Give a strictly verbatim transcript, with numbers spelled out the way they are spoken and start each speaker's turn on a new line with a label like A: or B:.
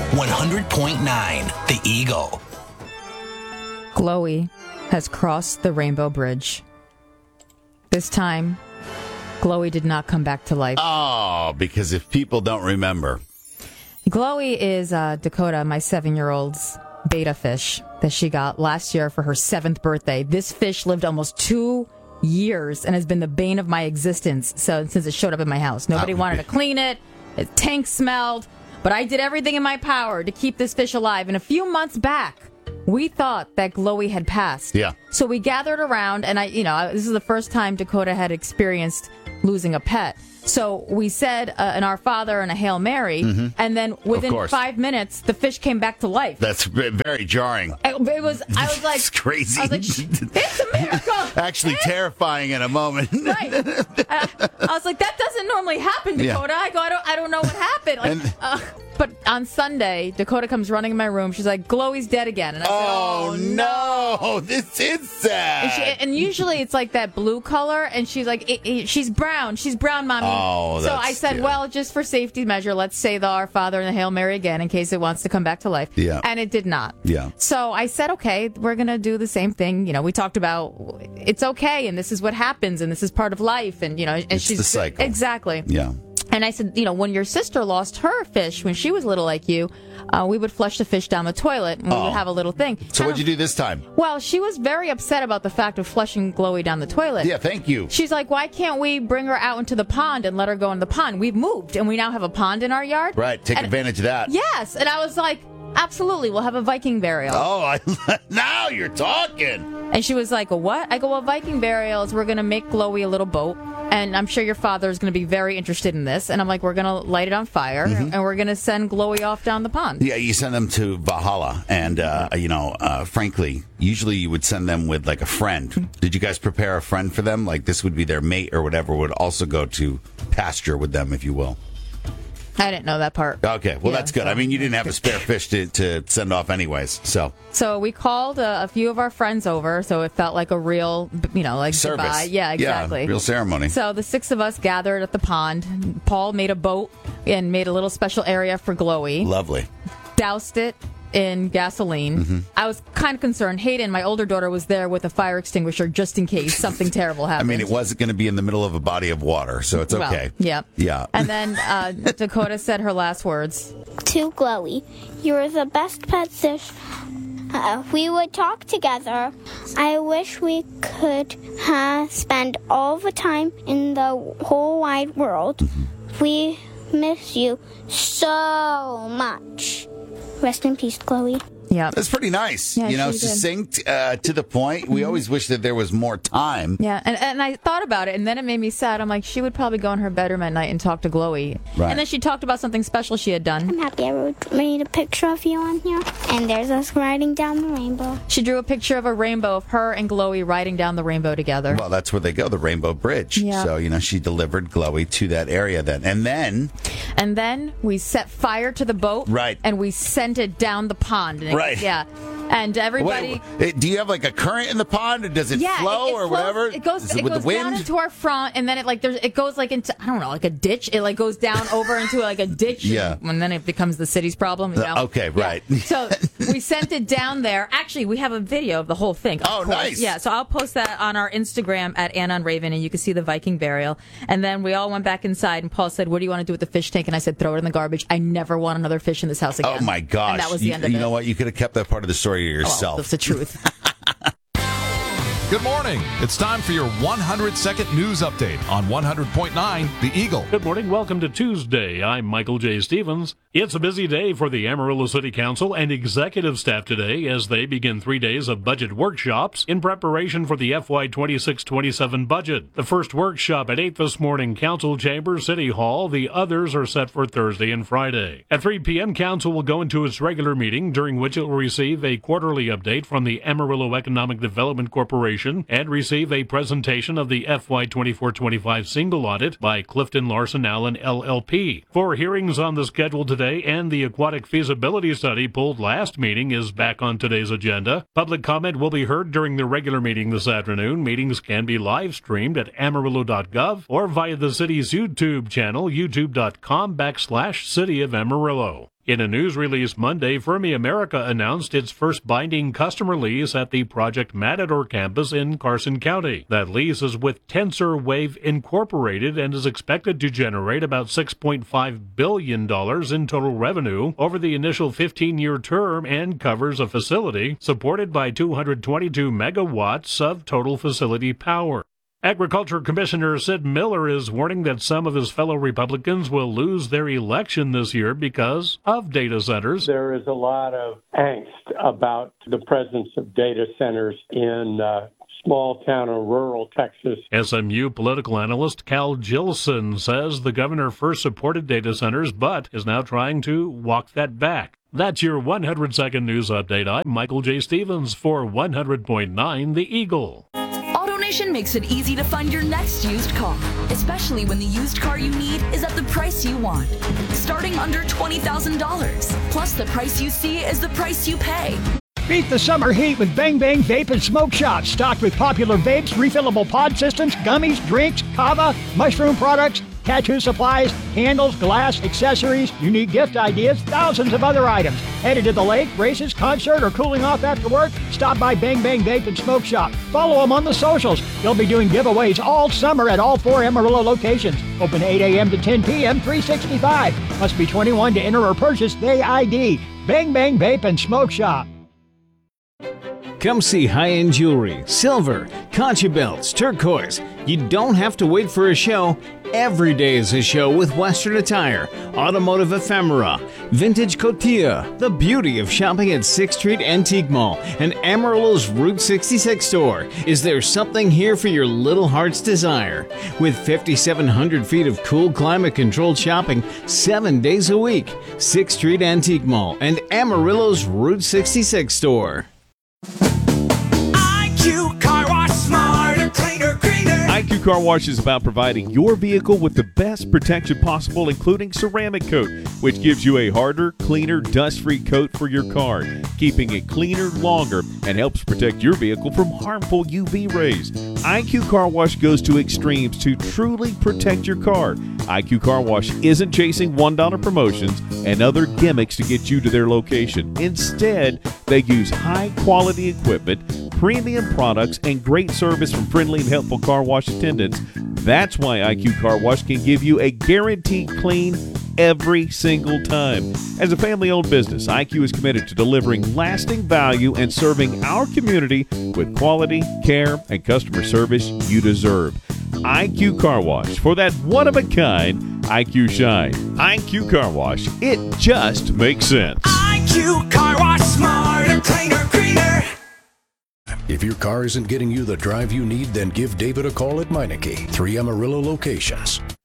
A: one hundred point nine The Eagle.
B: Glowy has crossed the Rainbow Bridge. This time, Glowy did not come back to life.
C: Oh, because if people don't remember.
B: Glowy is uh, Dakota, my seven-year-old's beta fish that she got last year for her seventh birthday. This fish lived almost two years and has been the bane of my existence so since it showed up in my house. Nobody wanted to clean it. Its tank smelled. But I did everything in my power to keep this fish alive. And a few months back, we thought that Glowy had passed.
C: Yeah.
B: So we gathered around, and I, you know, this is the first time Dakota had experienced losing a pet. So we said uh, an Our Father and a Hail Mary, mm-hmm. and then within five minutes, the fish came back to life.
C: That's very jarring.
B: It, it was. I was like,
C: it's crazy.
B: I was like, it's a miracle.
C: Actually,
B: it's...
C: terrifying in a moment.
B: Right. I, I was like, that doesn't normally happen, Dakota. Yeah. I go, I don't, I don't know what happened. Like, and... uh, But on Sunday, Dakota comes running in my room. She's like, Glowy's dead again. And I said,
C: oh,
B: oh,
C: no. no. This is sad.
B: And, she, and usually it's like that blue color. And she's like, it, it, she's brown. She's brown, Mommy.
C: Oh,
B: so I said, yeah. well, just for safety measure, let's say the Our Father and the Hail Mary again in case it wants to come back to life.
C: Yeah.
B: And it did not.
C: Yeah.
B: So I said, okay, we're going to do the same thing. You know, we talked about it's okay. And this is what happens. And this is part of life. And, you know, and
C: it's
B: she's
C: the cycle.
B: Exactly.
C: Yeah.
B: And I said, you know, when your sister lost her fish when she was little like you, uh, we would flush the fish down the toilet and we
C: oh.
B: would have a little thing.
C: So what'd you do this time?
B: Well, she was very upset about the fact of flushing Glowy down the toilet.
C: Yeah, thank you.
B: She's like, why can't we bring her out into the pond and let her go in the pond? We've moved and we now have a pond in our yard.
C: Right, take
B: and,
C: advantage of that.
B: Yes, and I was like, absolutely, we'll have a Viking burial.
C: Oh, I, now you're talking.
B: And she was like, a what? I go, well, Viking burial is we're going to make Glowy a little boat. And I'm sure your father is going to be very interested in this. And I'm like, we're going to light it on fire, mm-hmm. and we're going to send Glowy off down the pond.
C: Yeah, you send them to Valhalla. And, uh, you know, uh, frankly, usually you would send them with, like, a friend. Did you guys prepare a friend for them? Like, this would be their mate or whatever, would also go to pasture with them, if you will.
B: I didn't know that part.
C: Okay, well, yeah, that's good. So. I mean, you didn't have a spare fish to, to send off anyways, so.
B: So we called a, a few of our friends over, so it felt like a real, you know, like
C: service.
B: Goodbye. Yeah, exactly.
C: Yeah, real ceremony.
B: So the six of us gathered at the pond. Paul made a boat and made a little special area for Glowy.
C: Lovely.
B: Doused it in gasoline. Mm-hmm. I was kind of concerned. Hayden, my older daughter, was there with a fire extinguisher just in case something terrible happened.
C: I mean, it wasn't going to be in the middle of a body of water, so it's okay.
B: Well, yeah.
C: Yeah.
B: And then uh, Dakota said her last words.
D: To Glowy, you're the best pet fish. Uh, we would talk together. I wish we could uh, spend all the time in the whole wide world. Mm-hmm. We miss you so much. Rest in peace, Glowy.
B: Yeah.
C: That's pretty nice.
B: Yeah,
C: you know,
B: she
C: succinct, uh, to the point. We always wish that there was more time.
B: Yeah, and, and I thought about it, and then it made me sad. I'm like, she would probably go in her bedroom at night and talk to Glowy.
C: Right.
B: And then she talked about something special she had done.
D: I'm happy I made a picture of you on here. And there's us riding down the rainbow.
B: She drew a picture of a rainbow of her and Glowy riding down the rainbow together.
C: Well, that's where they go, the Rainbow Bridge.
B: Yeah.
C: So, you know, she delivered Glowy to that area then. And then...
B: And then we set fire to the boat.
C: Right.
B: And we sent it down the pond. And it,
C: right.
B: Yeah. And everybody...
C: Wait, do you have like a current in the pond? Or does it
B: yeah,
C: flow
B: it, it
C: or
B: flows,
C: whatever?
B: It goes,
C: Is it,
B: it
C: with
B: goes
C: the wind?
B: down into our front, and then it like there's it goes like into I don't know like a ditch. It like goes down over into like a ditch.
C: Yeah.
B: And then it becomes the city's problem. You know?
C: Okay, right.
B: Yeah. So we sent it down there. Actually, we have a video of the whole thing.
C: Oh,
B: course.
C: nice.
B: Yeah. So I'll post that on our Instagram at Anna and Raven, and you can see the Viking burial. And then we all went back inside, and Paul said, "What do you want to do with the fish tank?" And I said, "Throw it in the garbage. I never want another fish in this house again."
C: Oh my gosh!
B: And that was the
C: you,
B: end of
C: you
B: it.
C: You know what? You could have kept that part of the story to yourself.
B: Oh, well, that's the truth.
E: Good morning. It's time for your one hundred second news update on one hundred point nine The Eagle.
F: Good morning. Welcome to Tuesday. I'm Michael J. Stevens. It's a busy day for the Amarillo City Council and executive staff today as they begin three days of budget workshops in preparation for the F Y twenty-six twenty-seven budget. The first workshop at eight this morning, Council Chamber, City Hall. The others are set for Thursday and Friday. At three p.m., Council will go into its regular meeting, during which it will receive a quarterly update from the Amarillo Economic Development Corporation and receive a presentation of the F Y twenty-four twenty-five single audit by Clifton Larson Allen L L P. Four hearings on the schedule today, and the aquatic feasibility study pulled last meeting is back on today's agenda. Public comment will be heard during the regular meeting this afternoon. Meetings can be live streamed at amarillo dot gov or via the city's YouTube channel, youtube dot com backslash City of Amarillo. In a news release Monday, Fermi America announced its first binding customer lease at the Project Matador campus in Carson County. That lease is with TensorWave Incorporated and is expected to generate about six point five billion dollars in total revenue over the initial fifteen-year term and covers a facility supported by two hundred twenty-two megawatts of total facility power. Agriculture Commissioner Sid Miller is warning that some of his fellow Republicans will lose their election this year because of data centers.
G: There is a lot of angst about the presence of data centers in uh, small town or rural Texas.
F: S M U political analyst Cal Jillson says the governor first supported data centers but is now trying to walk that back. That's your one hundred second news update. I'm Michael J. Stevens for one hundred point nine The Eagle.
H: AutoNation makes it easy to find your next used car, especially when the used car you need is at the price you want, starting under twenty thousand dollars. Plus, the price you see is the price you pay.
I: Beat the summer heat with Bang Bang Vape and Smoke Shop, stocked with popular vapes, refillable pod systems, gummies, drinks, kava, mushroom products, tattoo supplies, candles, glass, accessories, unique gift ideas, thousands of other items. Headed to the lake, races, concert, or cooling off after work? Stop by Bang Bang Vape and Smoke Shop. Follow them on the socials. They'll be doing giveaways all summer at all four Amarillo locations. Open eight a.m. to ten p.m., three sixty-five. Must be twenty-one to enter or purchase the I D. Bang Bang Vape and Smoke Shop.
J: Come see high-end jewelry, silver, concha belts, turquoise. You don't have to wait for a show. Every day is a show with Western attire, automotive ephemera, vintage cotilla, the beauty of shopping at sixth Street Antique Mall and Amarillo's Route sixty-six store. Is there something here for your little heart's desire? With fifty-seven hundred feet of cool climate-controlled shopping seven days a week, sixth Street Antique Mall and Amarillo's Route sixty-six store.
K: I Q Car Wash, smarter, cleaner, greener.
L: I Q Car Wash is about providing your vehicle with the best protection possible, including ceramic coat, which gives you a harder, cleaner, dust-free coat for your car, keeping it cleaner longer and helps protect your vehicle from harmful U V rays. I Q Car Wash goes to extremes to truly protect your car. I Q Car Wash isn't chasing one dollar promotions and other gimmicks to get you to their location. Instead, they use high-quality equipment, premium products, and great service from friendly and helpful car wash attendants. That's why I Q Car Wash can give you a guaranteed clean every single time. As a family-owned business, I Q is committed to delivering lasting value and serving our community with quality, care, and customer service you deserve. I Q Car Wash, for that one-of-a-kind I Q shine. I Q Car Wash, it just makes sense.
K: I Q Car Wash, smarter, cleaner, greener.
M: If your car isn't getting you the drive you need, then give David a call at Meineke, three Amarillo locations.